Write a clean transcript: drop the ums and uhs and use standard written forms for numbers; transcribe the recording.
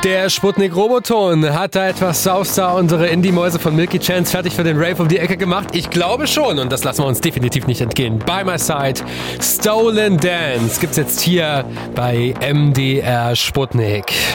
Der Sputnik Roboton hat da etwas Southstar, unsere Indie-Mäuse von Milky Chance, fertig für den Rave um die Ecke gemacht? Ich glaube schon und das lassen wir uns definitiv nicht entgehen. By My Side, Stolen Dance gibt's jetzt hier bei MDR Sputnik.